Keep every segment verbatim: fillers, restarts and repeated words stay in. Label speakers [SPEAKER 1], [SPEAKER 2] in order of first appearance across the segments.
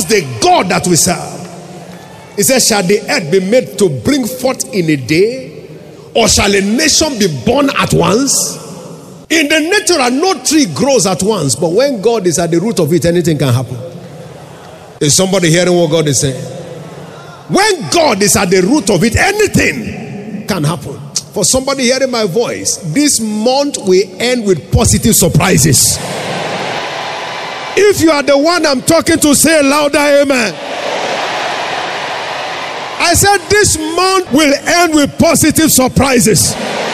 [SPEAKER 1] the God that we serve. He says, shall the earth be made to bring forth in a day, or shall a nation be born at once? In the natural, no tree grows at once, but when God is at the root of it, anything can happen. Is somebody hearing what God is saying? When God is at the root of it, anything can happen. For somebody hearing my voice, this month we end with positive surprises. If you are the one I'm talking to, say louder, amen. I said this month will end with positive surprises.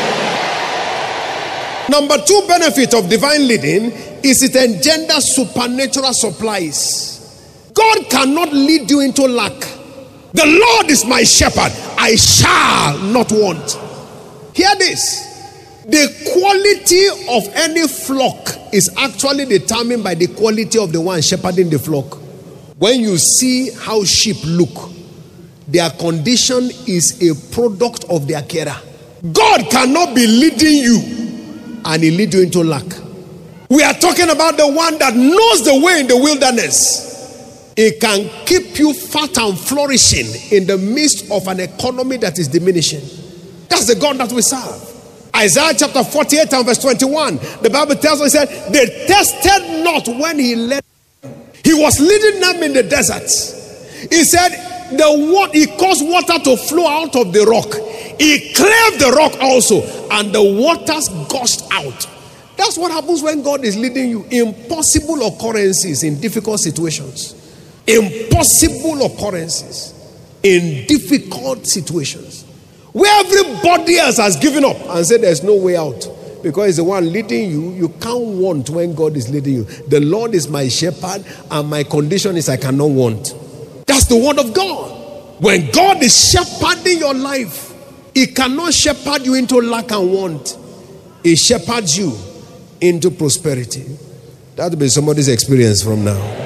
[SPEAKER 1] Number two benefit of divine leading is it engenders supernatural supplies. God cannot lead you into lack. The Lord is my shepherd, I shall not want. Hear this. The quality of any flock is actually determined by the quality of the one shepherding the flock. When you see how sheep look, their condition is a product of their carer. God cannot be leading you and he lead you into lack. We are talking about the one that knows the way in the wilderness. It can keep you fat and flourishing in the midst of an economy that is diminishing. That's the God that we serve. Isaiah chapter forty-eight and verse twenty-one. The Bible tells us, it said, they tested not when he led them. He was leading them in the desert. He said, the water, he caused water to flow out of the rock. He cleft the rock also, and the waters gushed out. That's what happens when God is leading you. Impossible occurrences in difficult situations. Impossible occurrences in difficult situations where everybody else has given up and said there's no way out, because it's the one leading you. You can't want when God is leading you. The Lord is my shepherd and my condition is I cannot want. That's the word of God. When God is shepherding your life, he cannot shepherd you into lack and want. He shepherds you into prosperity. That will be somebody's experience from now.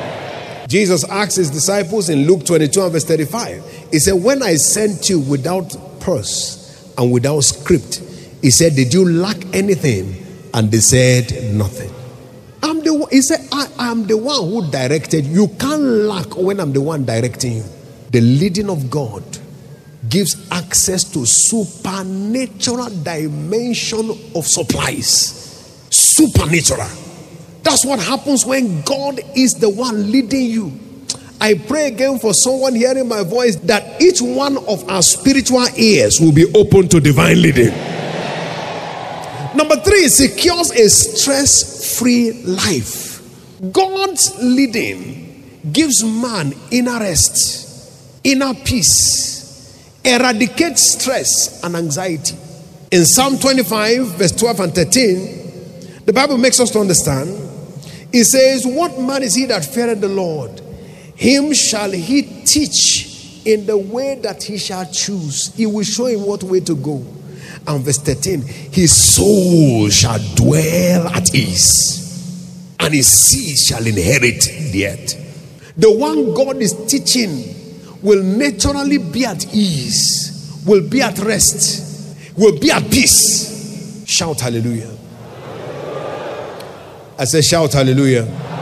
[SPEAKER 1] Jesus asked his disciples in Luke twenty-two and verse thirty-five. He said, when I sent you without purse and without script, he said, did you lack anything? And they said, nothing. I'm the he said, I am the one who directed. You can't lack when I'm the one directing you. The leading of God gives access to supernatural dimension of supplies. Supernatural. That's what happens when God is the one leading you. I pray again for someone hearing my voice that each one of our spiritual ears will be open to divine leading. Number three, it secures a stress-free life. God's leading gives man inner rest, inner peace, eradicates stress and anxiety. In Psalm twenty-five, verse twelve and thirteen, the Bible makes us to understand. It says, what man is he that feareth the Lord? Him shall he teach in the way that he shall choose. He will show him what way to go. And verse thirteen, his soul shall dwell at ease, and his seed shall inherit the earth. The one God is teaching will naturally be at ease, will be at rest, will be at peace. Shout hallelujah. I say shout hallelujah.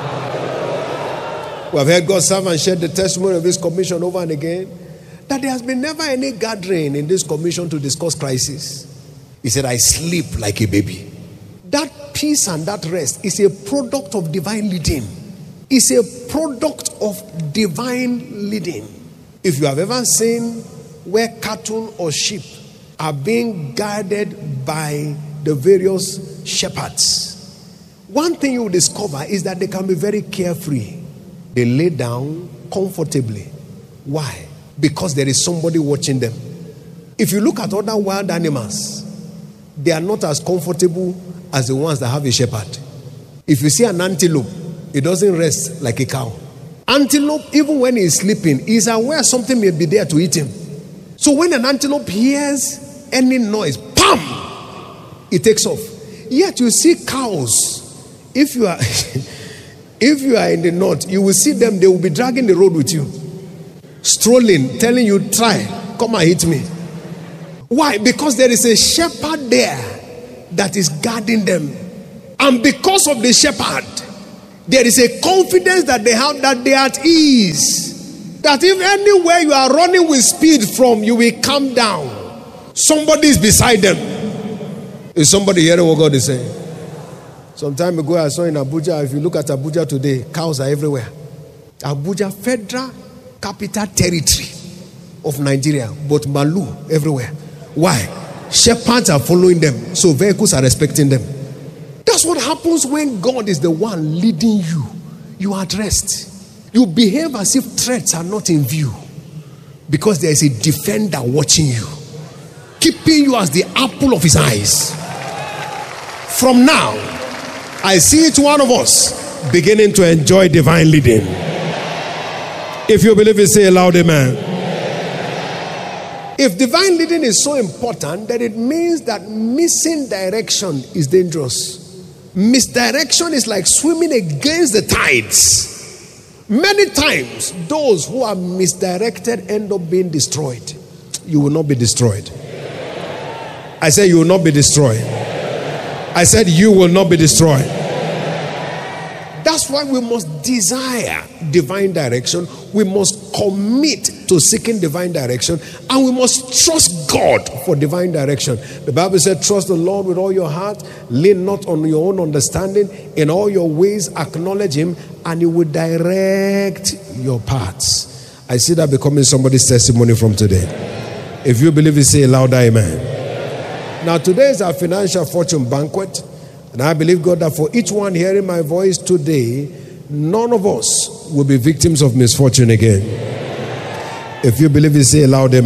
[SPEAKER 1] We have heard God's servant share the testimony of his commission over and again, that there has been never any gathering in this commission to discuss crisis. He said, I sleep like a baby. That peace and that rest is a product of divine leading. It's a product of divine leading. If you have ever seen where cattle or sheep are being guided by the various shepherds, one thing you will discover is that they can be very carefree. They lay down comfortably. Why? Because there is somebody watching them. If you look at other wild animals, they are not as comfortable as the ones that have a shepherd. If you see an antelope, it doesn't rest like a cow. Antelope, even when he is sleeping, is aware something may be there to eat him. So when an antelope hears any noise, pam, it takes off. Yet you see cows. If you are if you are in the north, you will see them, they will be dragging the road with you, strolling, telling you, try, come and hit me. Why? Because there is a shepherd there that is guarding them. And because of the shepherd, There is a confidence that they have, that they are at ease. That if anywhere you are running with speed from, you will come down. Somebody is beside them. Is somebody hearing what God is saying? Some time ago I saw in Abuja, if you look at Abuja today, cows are everywhere. Abuja, Federal Capital Territory of Nigeria, but Malu everywhere. Why? Shepherds are following them, so vehicles are respecting them. That's what happens when God is the one leading you. You are at rest. You behave as if threats are not in view, because there is a defender watching you, keeping you as the apple of his eyes. From now, I see each one of us beginning to enjoy divine leading. If you believe it, say aloud, amen. If divine leading is so important, then it means that missing direction is dangerous. Misdirection is like swimming against the tides. Many times, those who are misdirected end up being destroyed. You will not be destroyed. I said you will not be destroyed. I said you will not be destroyed. That's why we must desire divine direction. We must commit to seeking divine direction. And we must trust God for divine direction. The Bible said, trust the Lord with all your heart. Lean not on your own understanding. In all your ways acknowledge him, and he will direct your paths. I see that becoming somebody's testimony from today. If you believe it, say louder, amen. Now today is our financial fortune banquet. And I believe God that for each one hearing my voice today, none of us will be victims of misfortune again. If you believe it, say aloud,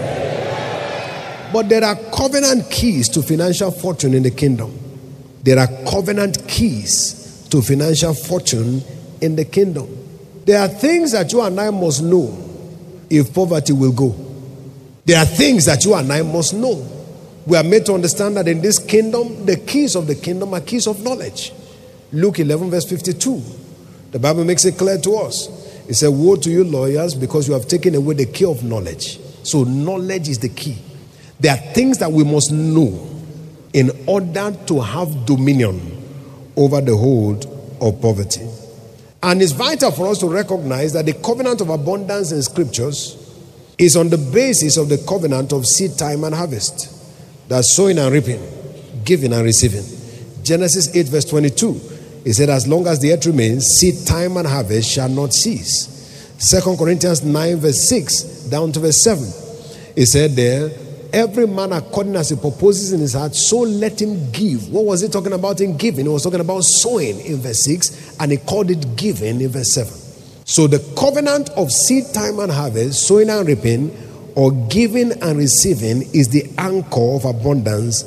[SPEAKER 1] amen. But there are covenant keys to financial fortune in the kingdom. There are covenant keys to financial fortune in the kingdom. There are things that you and I must know if poverty will go. There are things that you and I must know. We are made to understand that in this kingdom, the keys of the kingdom are keys of knowledge. Luke eleven verse fifty-two. The Bible makes it clear to us. It said, woe to you lawyers, because you have taken away the key of knowledge. So knowledge is the key. There are things that we must know in order to have dominion over the hold of poverty. And it's vital for us to recognize that the covenant of abundance in scriptures is on the basis of the covenant of seed time and harvest. That's sowing and reaping, giving and receiving. Genesis eight verse twenty-two. He said, as long as the earth remains, seed time and harvest shall not cease. Second Corinthians nine verse six down to verse seven. He said there, every man according as he proposes in his heart, so let him give. What was he talking about in giving? He was talking about sowing in verse six, and he called it giving in verse seven. So the covenant of seed time and harvest, sowing and reaping, or giving and receiving, is the anchor of abundance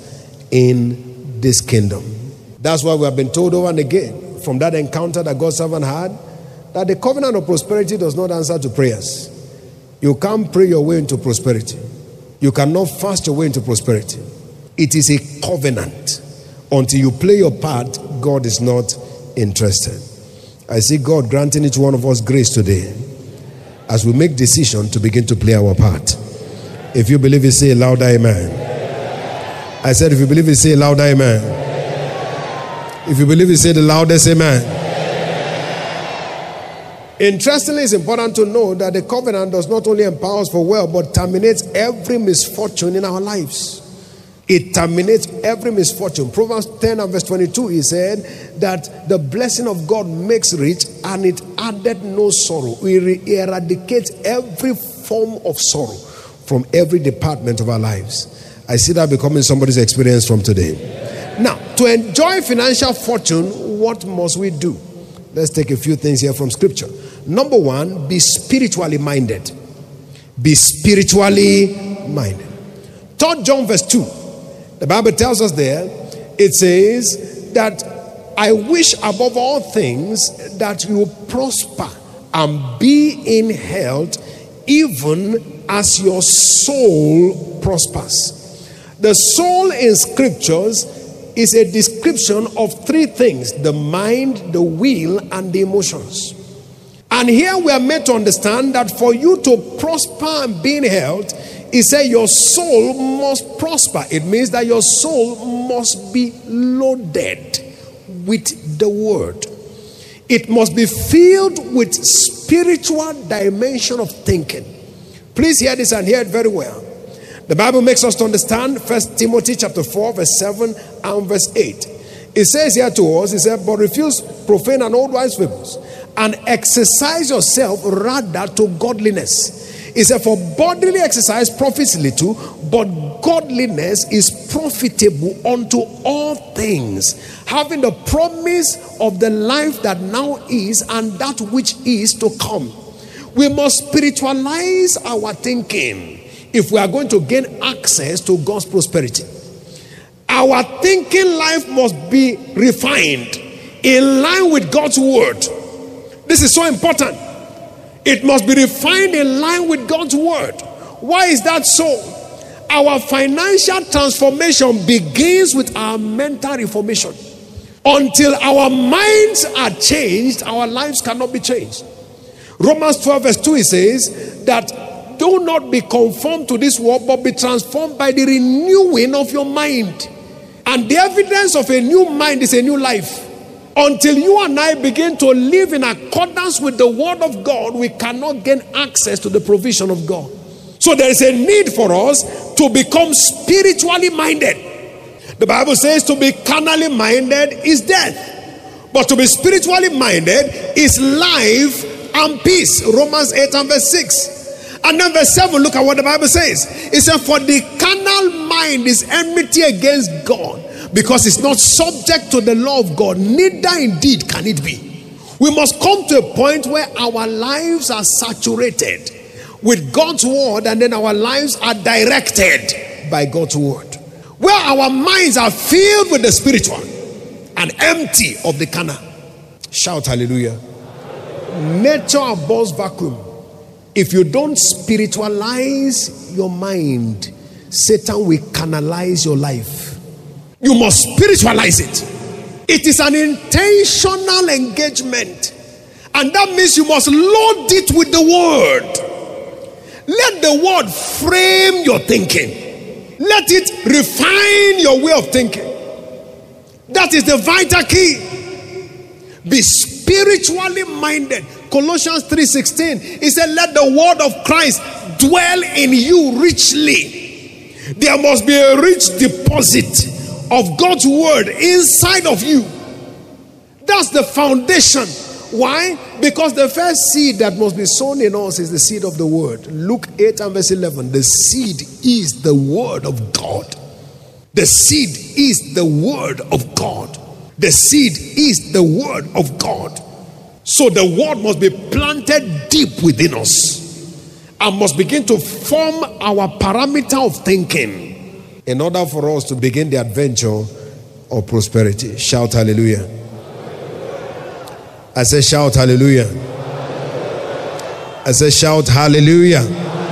[SPEAKER 1] in this kingdom. That's why we have been told over and again from that encounter that God's servant had, that the covenant of prosperity does not answer to prayers. You can't pray your way into prosperity. You cannot fast your way into prosperity. It is a covenant. Until you play your part, God is not interested. I see God granting each one of us grace today as we make decision to begin to play our part. If you believe it, say louder, amen. I said, if you believe it, say louder, amen. If you believe it, say the loudest, amen. Interestingly, it's important to know that the covenant does not only empower us for wealth, but terminates every misfortune in our lives. It terminates every misfortune. Proverbs ten and verse twenty-two, he said that the blessing of God makes rich, and it added no sorrow. It eradicates every form of sorrow from every department of our lives. I see that becoming somebody's experience from today. Now, to enjoy financial fortune, what must we do? Let's take a few things here from scripture. Number one, be spiritually minded. Be spiritually minded. Third John verse two. The Bible tells us there, it says that I wish above all things that you prosper and be in health, even as your soul prospers. The soul in scriptures is a description of three things: the mind, the will, and the emotions. And here we are made to understand that for you to prosper and be in health, he said your soul must prosper. It means that your soul must be loaded with the word. it must be filled with spiritual dimension of thinking. Please hear this and hear it very well. The Bible makes us to understand First Timothy chapter four, verse seven and verse eight. It says here to us, it said, but refuse profane and old wives' fables, and exercise yourself rather to godliness. It said, for bodily exercise profits little, but godliness is profitable unto all things, having the promise of the life that now is and that which is to come. We must spiritualize our thinking if we are going to gain access to God's prosperity. Our thinking life must be refined in line with God's word. This is so important. It must be refined in line with God's word. Why is that so? Our financial transformation begins with our mental reformation. Until our minds are changed, our lives cannot be changed. Romans twelve verse two, it says that do not be conformed to this world, but be transformed by the renewing of your mind. And the evidence of a new mind is a new life. Until you and I begin to live in accordance with the word of God, we cannot gain access to the provision of God. So there is a need for us to become spiritually minded. The Bible says to be carnally minded is death, but to be spiritually minded is life and peace. Romans eight and verse six. And then verse seven, look at what the Bible says. It says, for the carnal mind is enmity against God, because it's not subject to the law of God, neither indeed can it be. We must come to a point where our lives are saturated with God's word, and then our lives are directed by God's word. Where our minds are filled with the spiritual and empty of the carnal. Shout hallelujah. Nature abhors vacuum. If you don't spiritualize your mind, Satan will canalize your life. You must spiritualize it. It is an intentional engagement. And that means you must load it with the word. Let the word frame your thinking. Let it refine your way of thinking. That is the vital key. Be spiritually minded. Colossians three sixteen, it said, let the word of Christ dwell in you richly. There must be a rich deposit of God's word inside of you. That's the foundation. Why? Because the first seed that must be sown in us is the seed of the word. Luke eight and verse eleven. The seed is the word of God. The seed is the word of God. The seed is the word of God. So the word must be planted deep within us and must begin to form our parameter of thinking in order for us to begin the adventure of prosperity. Shout hallelujah. I say shout hallelujah. I say shout hallelujah.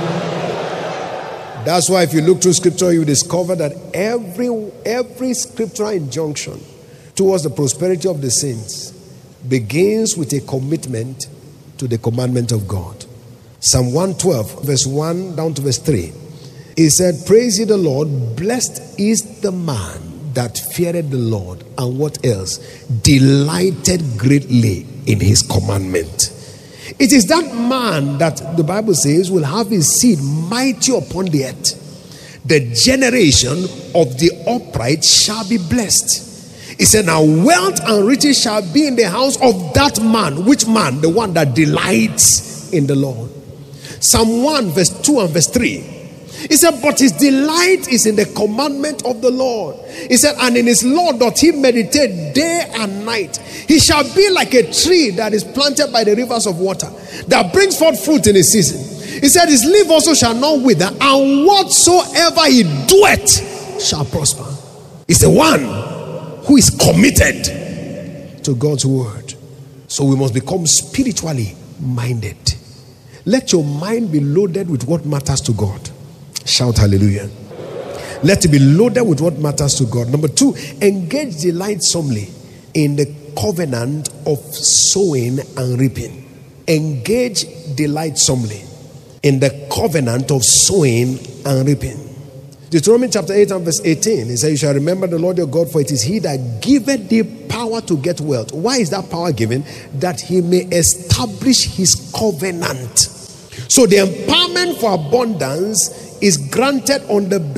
[SPEAKER 1] That's why if you look through scripture, you discover that every every scriptural injunction towards the prosperity of the saints begins with a commitment to the commandment of God. Psalm one twelve verse one down to verse three. He said, praise ye the Lord, blessed is the man that feared the Lord, and what else? Delighted greatly in his commandment. It is that man that the Bible says will have his seed mighty upon the earth. The generation of the upright shall be blessed. He said, now wealth and riches shall be in the house of that man. Which man? The one that delights in the Lord. Psalm one verse two and verse three. He said, but his delight is in the commandment of the Lord. He said, and in his law doth he meditate day and night. He shall be like a tree that is planted by the rivers of water, that brings forth fruit in his season. He said, his leaf also shall not wither, and whatsoever he doeth shall prosper. It's the one who is committed to God's word. So we must become spiritually minded. Let your mind be loaded with what matters to God. Shout hallelujah. Let it be loaded with what matters to God. Number two, engage delightsomely in the covenant of sowing and reaping. Engage delightsomely in the covenant of sowing and reaping. Deuteronomy chapter eight and verse eighteen, he says, you shall remember the Lord your God, for it is he that giveth thee power to get wealth. Why is that power given? That he may establish his covenant. So the empowerment for abundance is granted on the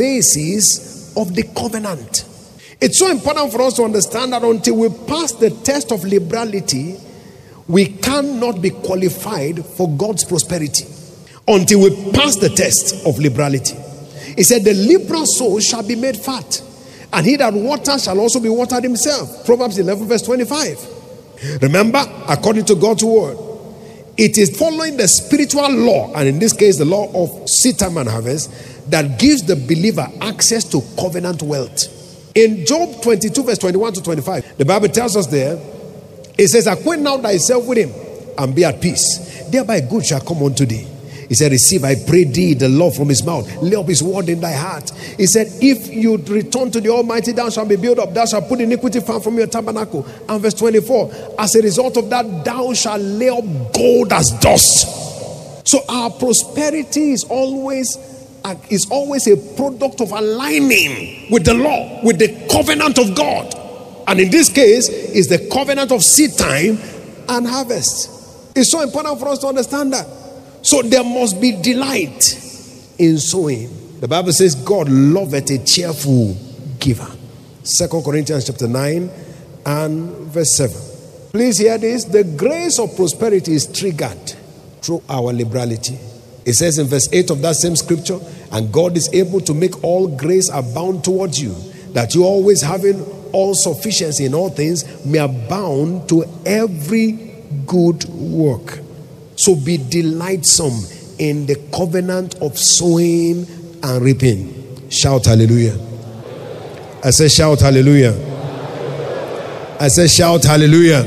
[SPEAKER 1] basis of the covenant. It's so important for us to understand that until we pass the test of liberality, we cannot be qualified for God's prosperity. Until we pass the test of liberality. He said, the liberal soul shall be made fat, and he that waters shall also be watered himself. Proverbs eleven verse twenty-five. Remember, according to God's word, it is following the spiritual law, and in this case the law of seed time and harvest, that gives the believer access to covenant wealth. In Job twenty-two verse twenty-one to twenty-five, the Bible tells us there, it says, acquaint now thyself with him, and be at peace. Thereby good shall come unto thee. He said, receive, I pray thee, the law from his mouth. Lay up his word in thy heart. He said, if you return to the Almighty, thou shalt be built up. Thou shalt put iniquity far from your tabernacle. And verse twenty-four, as a result of that, thou shalt lay up gold as dust. So our prosperity is always, is always a product of aligning with the law, with the covenant of God. And in this case, is the covenant of seed time and harvest. It's so important for us to understand that. So there must be delight in sowing. The Bible says God loveth a cheerful giver. Second Corinthians chapter nine and verse seven. Please hear this. The grace of prosperity is triggered through our liberality. It says in verse eight of that same scripture, and God is able to make all grace abound towards you, that you always having all sufficiency in all things may abound to every good work. So be delightsome in the covenant of sowing and reaping. Shout hallelujah. I say shout hallelujah. I say shout hallelujah.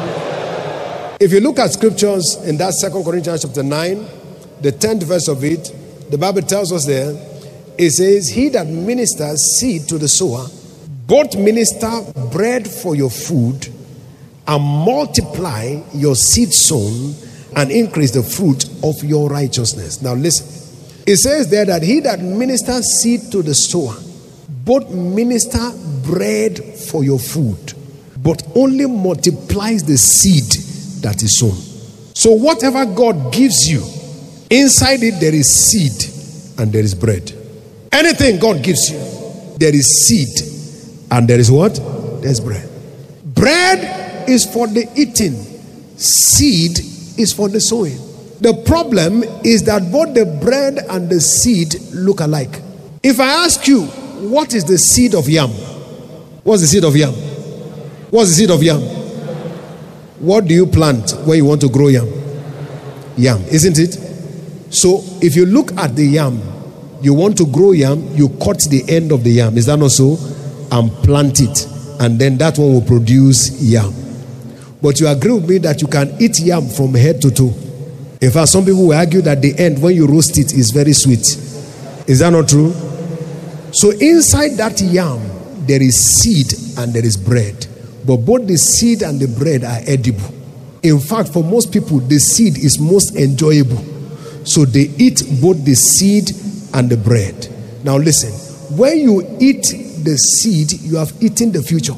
[SPEAKER 1] If you look at scriptures in that Second Corinthians chapter nine, the tenth verse of it, the Bible tells us there, it says, he that ministers seed to the sower, both minister bread for your food and multiply your seed sown and increase the fruit of your righteousness. Now listen. It says there that he that ministers seed to the sower, both minister bread for your food, but only multiplies the seed that is sown. So whatever God gives you, inside it there is seed and there is bread. Anything God gives you, there is seed and there is what? There's bread. Bread is for the eating. Seed is for the sowing. The problem is that both the bread and the seed look alike. If I ask you, what is the seed of yam? What's the seed of yam? What's the seed of yam? What do you plant when you want to grow yam? Yam, isn't it? So if you look at the yam, you want to grow yam, you cut the end of the yam. Is that not so? And plant it. And then that one will produce yam. But you agree with me that you can eat yam from head to toe. In fact, some people will argue that the end, when you roast it, is very sweet. Is that not true? So inside that yam, there is seed and there is bread. But both the seed and the bread are edible. In fact, for most people, the seed is most enjoyable. So they eat both the seed and the bread. Now listen, when you eat the seed, you have eaten the future.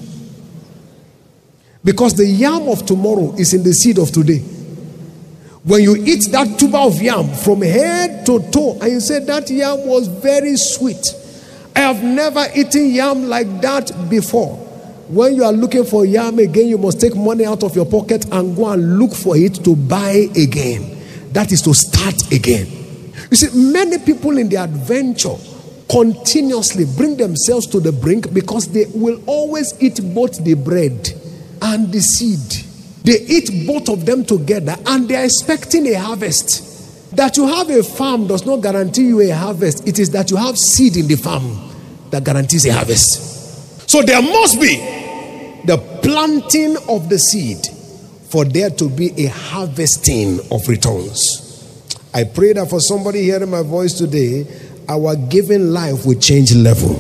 [SPEAKER 1] Because the yam of tomorrow is in the seed of today. When you eat that tuber of yam from head to toe, and you say that yam was very sweet. I have never eaten yam like that before. When you are looking for yam again, you must take money out of your pocket and go and look for it to buy again. That is to start again. You see, many people in their adventure continuously bring themselves to the brink because they will always eat both the bread and the seed. They eat both of them together and they are expecting a harvest. That you have a farm does not guarantee you a harvest. It is that you have seed in the farm that guarantees a harvest. So there must be the planting of the seed for there to be a harvesting of returns. I pray that for somebody hearing my voice today, our giving life will change level.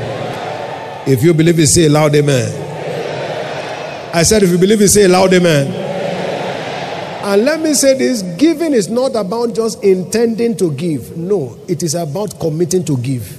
[SPEAKER 1] If you believe it, say loud amen. I said, if you believe it, say loud amen. And let me say this, giving is not about just intending to give. No, it is about committing to give.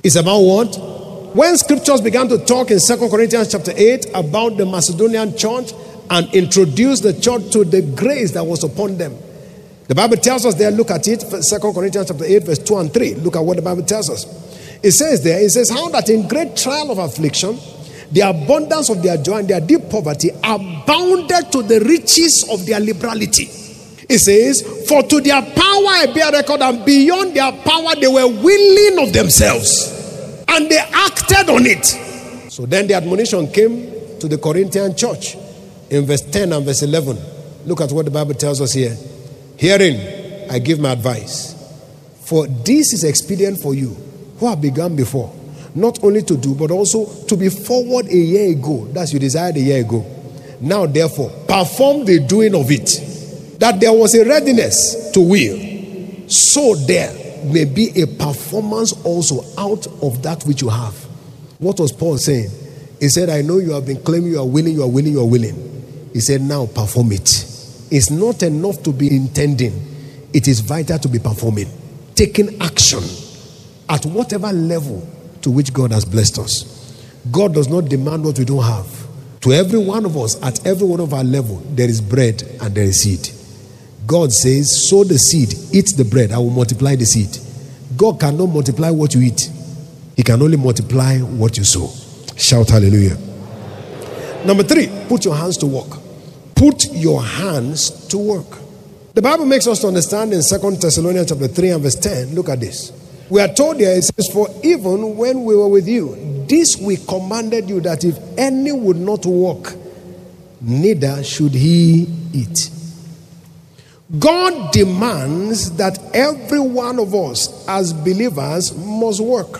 [SPEAKER 1] It's about what? When scriptures began to talk in Second Corinthians chapter eight about the Macedonian church and introduce the church to the grace that was upon them. The Bible tells us there, look at it, Second Corinthians chapter eight, verse two and three. Look at what the Bible tells us. It says there, it says, how that in great trial of affliction, the abundance of their joy and their deep poverty abounded to the riches of their liberality. It says, for to their power I bear record, and beyond their power they were willing of themselves, and they acted on it. So then the admonition came to the Corinthian church in verse ten and verse eleven. Look at what the Bible tells us here. Herein I give my advice, for this is expedient for you who have begun before, not only to do, but also to be forward a year ago. That's you desired a year ago. Now therefore, perform the doing of it, that there was a readiness to will, so there may be a performance also out of that which you have. What was Paul saying? He said, I know you have been claiming you are willing, you are willing, you are willing. He said, now perform it. It's not enough to be intending. It is vital to be performing, taking action at whatever level to which God has blessed us. God does not demand what we don't have. To every one of us, at every one of our level, there is bread and there is seed. God says, sow the seed, eat the bread, I will multiply the seed. God cannot multiply what you eat. He can only multiply what you sow. Shout hallelujah. Number three, put your hands to work. Put your hands to work. The Bible makes us to understand in Second Thessalonians chapter three and verse ten. Look at this. We are told here, it says, for even when we were with you, this we commanded you, that if any would not work, neither should he eat. God demands that every one of us as believers must work.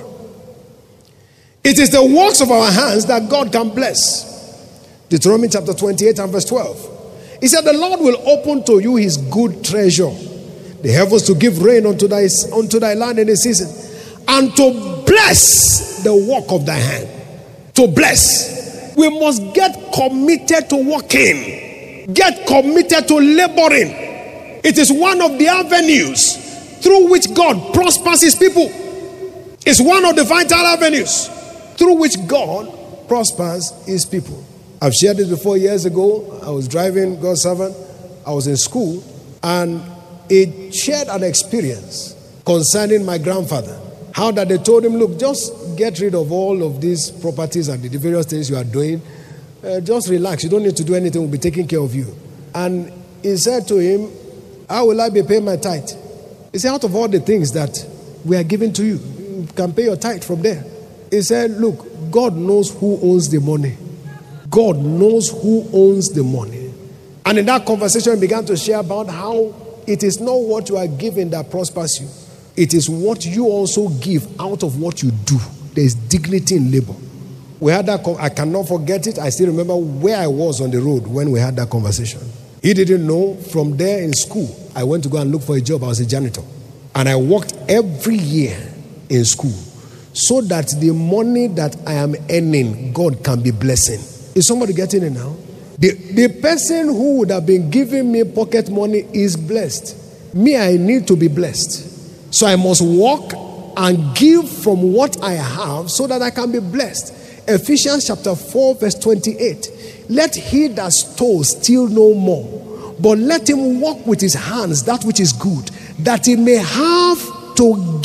[SPEAKER 1] It is the works of our hands that God can bless. Deuteronomy chapter twenty-eight and verse twelve. He said, the Lord will open to you his good treasure, the heavens to give rain unto thy, unto thy land in the season, and to bless the work of thy hand. To bless. We must get committed to working. Get committed to laboring. It is one of the avenues through which God prospers his people. It's one of the vital avenues through which God prospers his people. I've shared this before years ago. I was driving God's servant. I was in school, and it shared an experience concerning my grandfather. How that they told him, look, just get rid of all of these properties and the various things you are doing. Uh, just relax. You don't need to do anything. We'll be taking care of you. And he said to him, how will I be paying my tithe? He said, out of all the things that we are giving to you, you can pay your tithe from there. He said, look, God knows who owns the money. God knows who owns the money. And in that conversation, we began to share about how it is not what you are giving that prospers you. It is what you also give out of what you do. There is dignity in labor. We had that, I cannot forget it. I still remember where I was on the road when we had that conversation. He didn't know. From there in school, I went to go and look for a job. I was a janitor. And I worked every year in school so that the money that I am earning, God can be blessing. Is somebody getting it now? The, the person who would have been giving me pocket money is blessed. Me, I need to be blessed. So I must work and give from what I have so that I can be blessed. Ephesians chapter four verse twenty-eight. Let he that stole steal no more, but let him work with his hands that which is good, that he may have to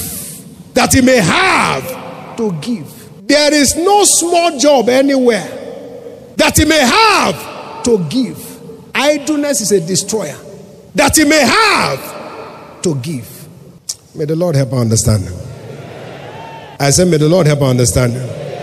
[SPEAKER 1] give. That he may have to give. There is no small job anywhere. That he may have to give. Idleness is a destroyer. That he may have to give. May the Lord help our understanding. I said, may the Lord help our understanding.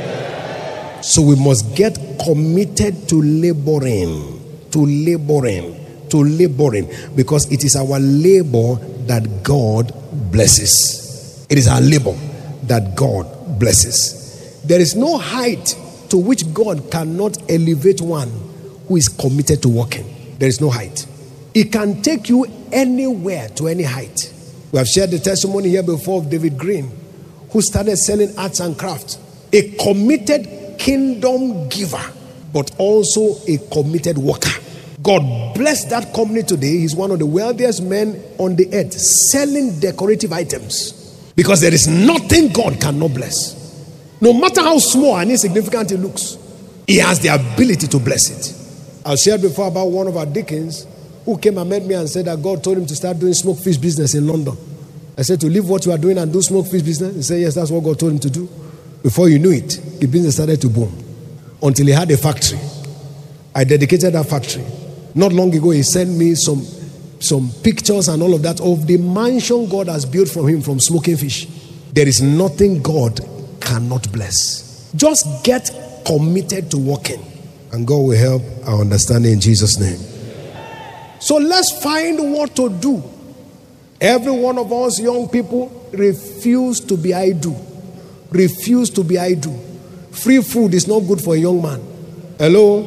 [SPEAKER 1] So we must get committed to laboring, to laboring, to laboring, because it is our labor that God blesses. It is our labor that God blesses. There is no height to which God cannot elevate one who is committed to working. There is no height. It can take you anywhere to any height. We have shared the testimony here before of David Green, who started selling arts and crafts. A committed kingdom giver, but also a committed worker. God bless that company today. He's one of the wealthiest men on the earth, selling decorative items. Because there is nothing God cannot bless. No matter how small and insignificant it looks, He has the ability to bless it. I shared before about one of our deacons who came and met me and said that God told him to start doing smoke fish business in London. I said, to leave what you are doing and do smoke fish business? He said, yes, that's what God told him to do. Before you knew it, the business started to boom. Until he had a factory. I dedicated that factory. Not long ago, he sent me some, some pictures and all of that of the mansion God has built from him from smoking fish. There is nothing God cannot bless. Just get committed to working, and God will help our understanding in Jesus' name. So let's find what to do. Every one of us young people refuse to be idle. Refuse to be idle. Free food is not good for a young man. Hello?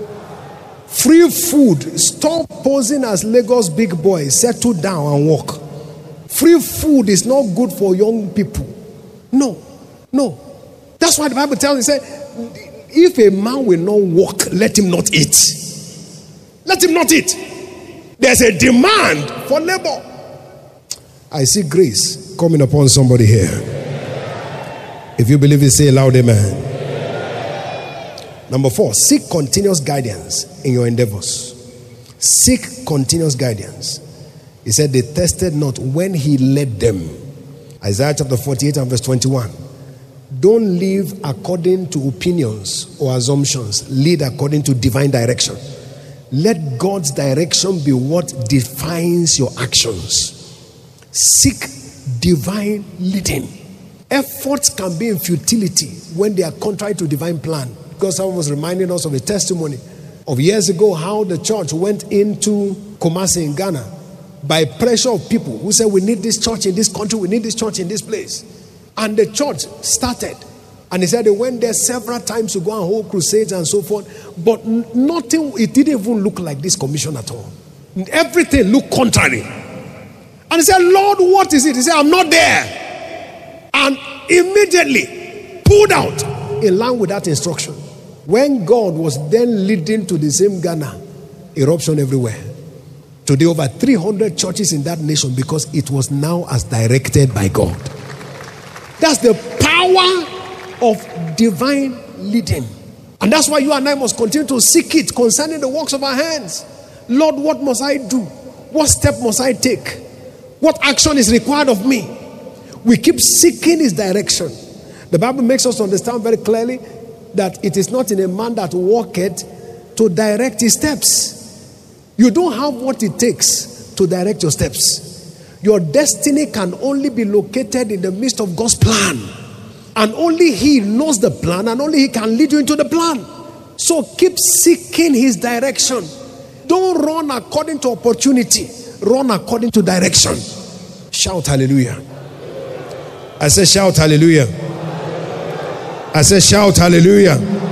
[SPEAKER 1] Free food. Stop posing as Lagos big boy. Settle down and walk. Free food is not good for young people. No. No. That's why the Bible tells us, say, if a man will not walk, let him not eat. Let him not eat. There's a demand for labor. I see grace coming upon somebody here. If you believe it, say loud amen. Number four, seek continuous guidance in your endeavors. Seek continuous guidance. He said they tested not when He led them. Isaiah chapter forty-eight and verse twenty-one. Don't live according to opinions or assumptions. Lead according to divine direction. Let God's direction be what defines your actions. Seek divine leading. Efforts can be in futility when they are contrary to divine plan. Because someone was reminding us of a testimony of years ago how the church went into Kumasi in Ghana by pressure of people who said, we need this church in this country, we need this church in this place. And the church started. And he said they went there several times to go and hold crusades and so forth. But nothing, it didn't even look like this commission at all. Everything looked contrary. And he said, Lord, what is it? He said, I'm not there. And immediately pulled out in line with that instruction. When God was then leading to the same Ghana, eruption everywhere. Today, over three hundred churches in that nation because it was now as directed by God. That's the power of divine leading. And that's why you and I must continue to seek it concerning the works of our hands. Lord, what must I do? What step must I take? What action is required of me? We keep seeking His direction. The Bible makes us understand very clearly that it is not in a man that walketh to direct his steps. You don't have what it takes to direct your steps. Your destiny can only be located in the midst of God's plan. And only He knows the plan, and only He can lead you into the plan. So keep seeking His direction. Don't run according to opportunity. Run according to direction. Shout hallelujah. I say shout hallelujah. I say shout hallelujah.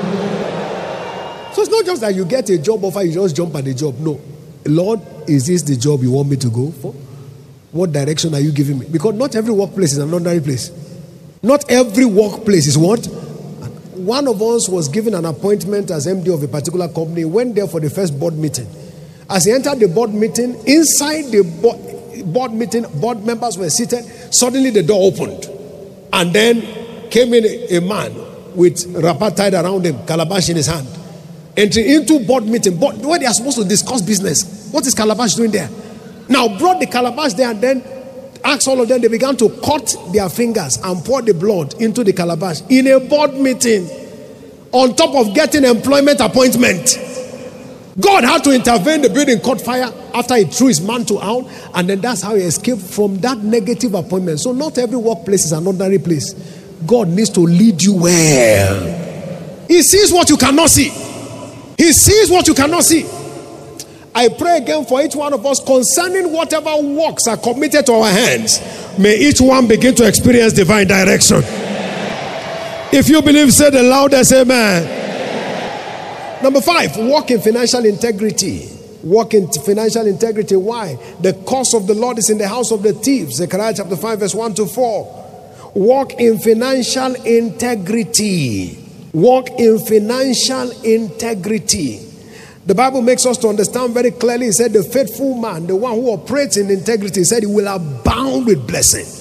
[SPEAKER 1] So it's not just that you get a job offer, you just jump at the job. No. Lord, is this the job you want me to go for? What direction are you giving me? Because not every workplace is an ordinary place. Not every workplace is what? One of us was given an appointment as M D of a particular company, went there for the first board meeting. As he entered the board meeting, inside the board, board meeting, board members were seated. Suddenly the door opened. And then came in a, a man with wrapper tied around him, calabash in his hand. Entering into board meeting, board, where they are supposed to discuss business. What is calabash doing there? Now brought the calabash there and then asked all of them, they began to cut their fingers and pour the blood into the calabash in a board meeting on top of getting employment appointment. God had to intervene. The building caught fire after he threw his mantle out, and then that's how he escaped from that negative appointment. So not every workplace is an ordinary place. God needs to lead you well. He sees what you cannot see. He sees what you cannot see. I pray again for each one of us concerning whatever works are committed to our hands. May each one begin to experience divine direction. If you believe, say the loudest amen. Number five, walk in financial integrity. Walk in financial integrity. Why? The curse of the Lord is in the house of the thieves. Zechariah chapter five verse one to four. Walk in financial integrity. Walk in financial integrity. The Bible makes us to understand very clearly. He said the faithful man, the one who operates in integrity, he said he will abound with blessing.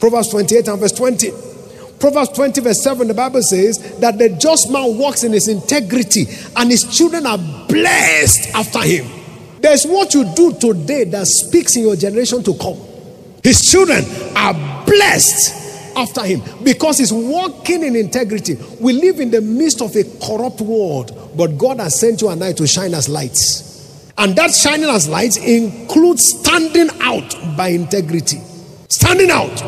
[SPEAKER 1] Proverbs twenty-eight and verse twenty. Proverbs twenty verse seven, the Bible says that the just man walks in his integrity and his children are blessed after him. There's what you do today that speaks in your generation to come. His children are blessed after him because he's walking in integrity. We live in the midst of a corrupt world, but God has sent you and I to shine as lights. And that shining as lights includes standing out by integrity. Standing out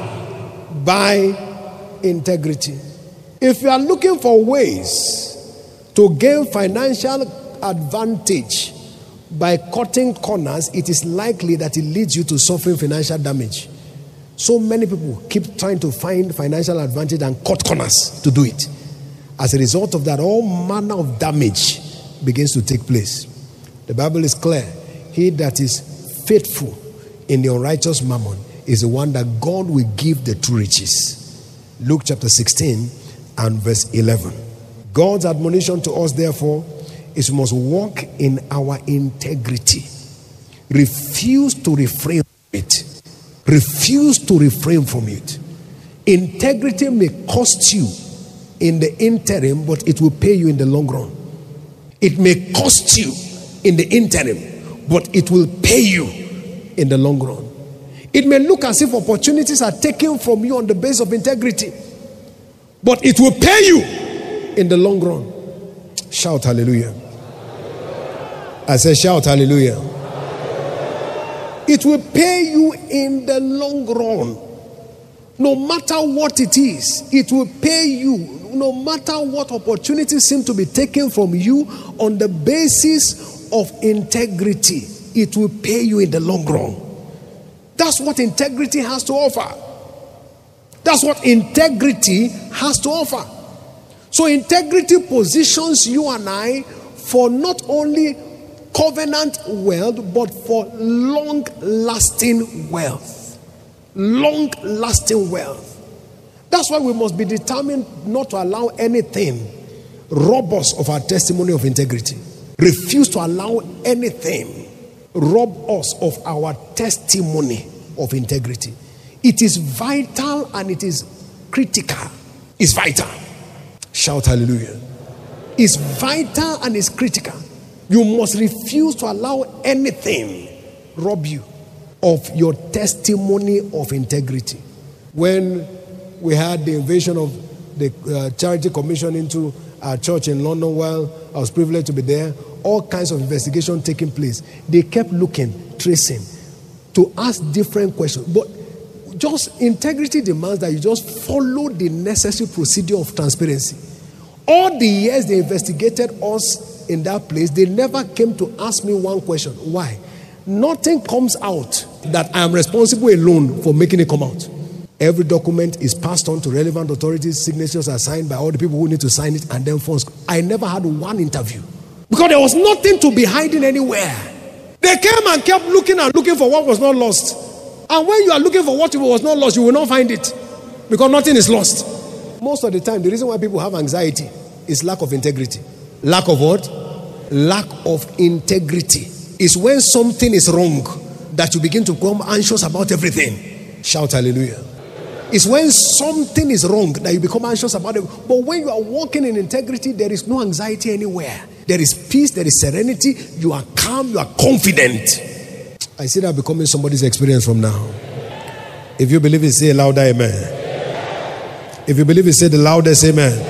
[SPEAKER 1] by integrity. If you are looking for ways to gain financial advantage by cutting corners, it is likely that it leads you to suffering financial damage. So many people keep trying to find financial advantage and cut corners to do it. As a result of that, all manner of damage begins to take place. The Bible is clear. He that is faithful in the unrighteous mammon is the one that God will give the true riches. Luke chapter sixteen and verse eleven. God's admonition to us, therefore, is we must walk in our integrity. Refuse to refrain from it. Refuse to refrain from it. Integrity may cost you in the interim, but it will pay you in the long run. It may cost you in the interim, but it will pay you in the long run. It may look as if opportunities are taken from you on the basis of integrity, but it will pay you in the long run. Shout hallelujah. I said shout hallelujah. It will pay you in the long run. No matter what it is, it will pay you. No matter what opportunities seem to be taken from you on the basis of integrity, it will pay you in the long run. That's what integrity has to offer. That's what integrity has to offer. So integrity positions you and I for not only covenant wealth, but for long-lasting wealth. Long-lasting wealth. That's why we must be determined not to allow anything rob us of our testimony of integrity. Refuse to allow anything rob us of our testimony of integrity. It is vital and it is critical. It's vital. Shout hallelujah. It's vital and it's critical. You must refuse to allow anything rob you of your testimony of integrity. When we had the invasion of the uh, Charity Commission into our church in London, while I was privileged to be there, all kinds of investigation taking place. They kept looking, tracing, to ask different questions. But just integrity demands that you just follow the necessary procedure of transparency. All the years they investigated us in that place, they never came to ask me one question. Why? Nothing comes out that I am responsible alone for making it come out. Every document is passed on to relevant authorities, signatures are signed by all the people who need to sign it, and then funds. I never had one interview because there was nothing to be hiding anywhere. They came and kept looking and looking for what was not lost. And when you are looking for what was not lost, you will not find it because nothing is lost. Most of the time, the reason why people have anxiety is lack of integrity. Lack of what? Lack of integrity. Is when something is wrong that you begin to become anxious about everything. Shout hallelujah. It's when something is wrong that you become anxious about it. But when you are walking in integrity, there is no anxiety anywhere. There is peace, there is serenity. You are calm, you are confident. I see that becoming somebody's experience from now. If you believe it, say louder amen. If you believe it, say the loudest amen.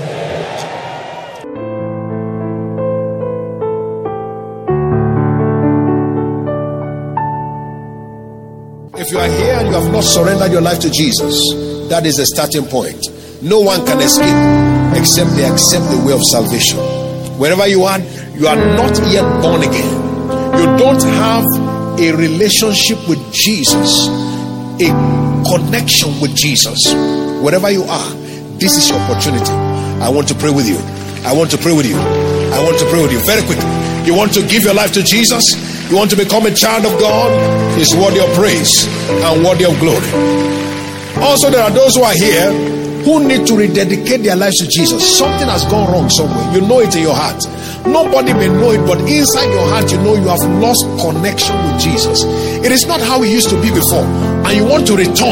[SPEAKER 1] If you are here and you have not surrendered your life to Jesus, that is the starting point. No one can escape except they accept the way of salvation. Wherever you are, you are not yet born again. You don't have a relationship with Jesus, a connection with Jesus. Wherever you are, this is your opportunity. I want to pray with you. I want to pray with you. I want to pray with you very quickly. You want to give your life to Jesus? You want to become a child of God? He's worthy of praise and worthy of glory. Also, there are those who are here who need to rededicate their lives to Jesus. Something has gone wrong somewhere. You know it in your heart. Nobody may know it, but inside your heart, you know you have lost connection with Jesus. It is not how it used to be before, and you want to return.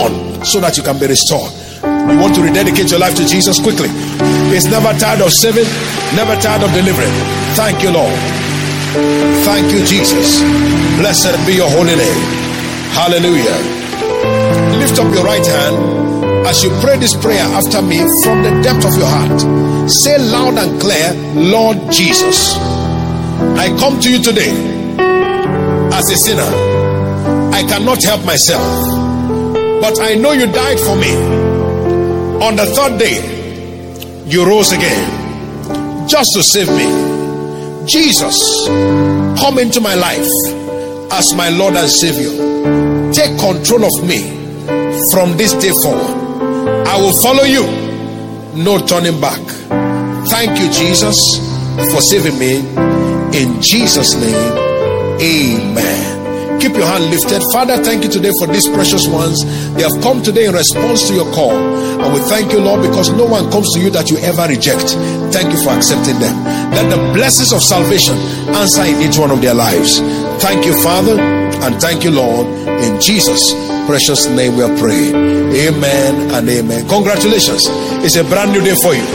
[SPEAKER 1] so that you can be restored. You want to rededicate your life to Jesus quickly. He's never tired of saving, never tired of delivering. Thank you, Lord. Thank you, Jesus. Blessed be your holy name. Hallelujah. Lift up your right hand as you pray this prayer after me from the depth of your heart. Say loud and clear, Lord Jesus, I come to you today as a sinner. I cannot help myself, but I know you died for me. On the third day, you rose again just to save me. Jesus, come into my life as my Lord and Savior. Take control of me from this day forward. I will follow you, no turning back. Thank you, Jesus, for saving me. In Jesus' name, amen. Keep your hand lifted. Father, thank you today for these precious ones. They have come today in response to your call. And we thank you, Lord, because no one comes to you that you ever reject. Thank you for accepting them. Let the blessings of salvation answer in each one of their lives. Thank you, Father, and thank you, Lord. In Jesus' precious name we are praying. Amen and amen. Congratulations. It's a brand new day for you.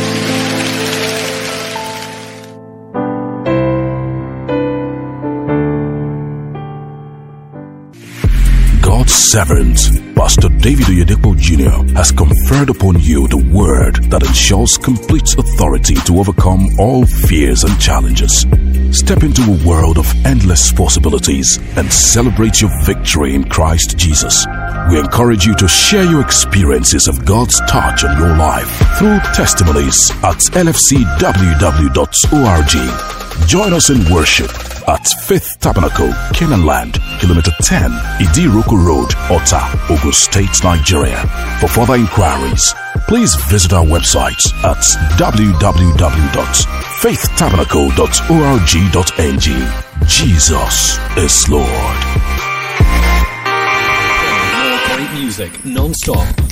[SPEAKER 2] Servant, Pastor David Oyedepo Junior has conferred upon you the word that ensures complete authority to overcome all fears and challenges. Step into a world of endless possibilities and celebrate your victory in Christ Jesus. We encourage you to share your experiences of God's touch on your life through testimonies at L F C W W dot org. Join us in worship at Faith Tabernacle, Canaan Land, Kilometer ten, Idiroko Road, Ota, Ogun State, Nigeria. For further inquiries, please visit our website at w w w dot faith tabernacle dot org dot n g. Jesus is Lord.
[SPEAKER 3] More great music non-stop.